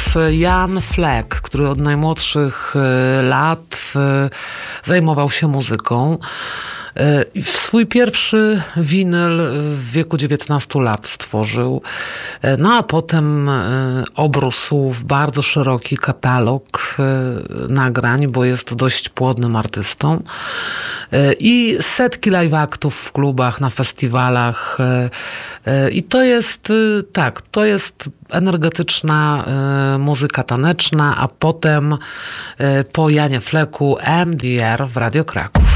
Jan Fleck, który od najmłodszych lat zajmował się muzyką. Swój pierwszy winyl w wieku 19 lat stworzył, no a potem obrósł w bardzo szeroki katalog nagrań, bo jest dość płodnym artystą. I setki live aktów w klubach, na festiwalach. I to jest, tak, to jest energetyczna muzyka taneczna, a potem po Janie Flecku MDR w Radio Kraków.